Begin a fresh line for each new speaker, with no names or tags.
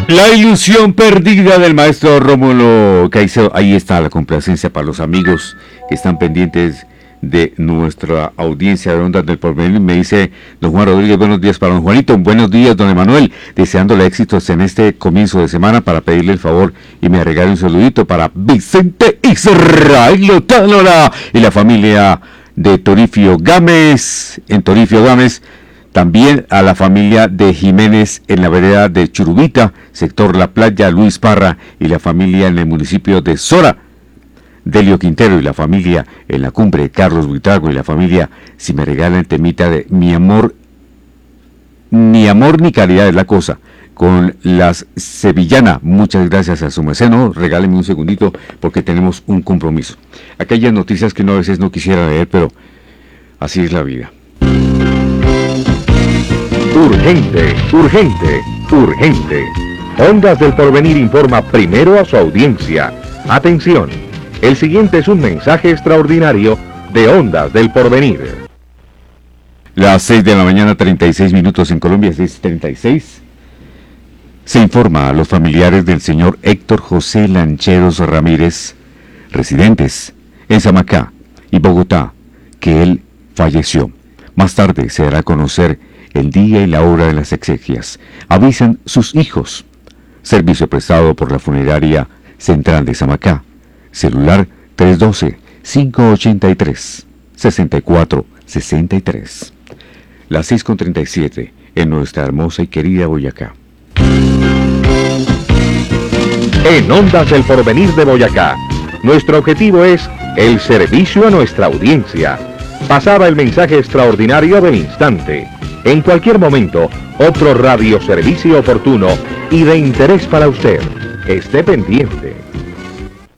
La ilusión perdida del maestro Rómulo Caicedo. Ahí está la complacencia para los amigos que están pendientes de nuestra audiencia de Ondas del Porvenir. Me dice don Juan Rodríguez, buenos días para don Juanito, buenos días don Emanuel, deseándole éxitos en este comienzo de semana, para pedirle el favor y me regale un saludito para Vicente Israel Otánola y la familia de Torifio Gámez, en Torifio Gámez. También a la familia de Jiménez en la vereda de Churubita, sector La Playa, Luis Parra y la familia en el municipio de Sora, Delio Quintero y la familia en la cumbre, Carlos Buitrago y la familia. Si me regalan el temita de mi amor ni calidad es la cosa, con las Sevillana. Muchas gracias a su meceno. Regáleme un segundito porque tenemos un compromiso. Aquellas noticias que uno a veces no quisiera leer, pero así es la vida.
Urgente, urgente, urgente. Ondas del Porvenir informa primero a su audiencia. Atención, el siguiente es un mensaje extraordinario de Ondas del Porvenir.
Las 6 de la mañana, 36 minutos en Colombia, 6:36. Se informa a los familiares del señor Héctor José Lancheros Ramírez, residentes en Samacá y Bogotá, que él falleció. Más tarde se dará a conocer el día y la hora de las exequias. Avisan sus hijos. Servicio prestado por la funeraria central de Samacá. Celular 312-583-6463. Las 6:37 en nuestra hermosa y querida Boyacá.
En Ondas del Porvenir de Boyacá, nuestro objetivo es el servicio a nuestra audiencia. Pasaba el mensaje extraordinario del instante. En cualquier momento, otro radioservicio oportuno y de interés para usted. Esté pendiente.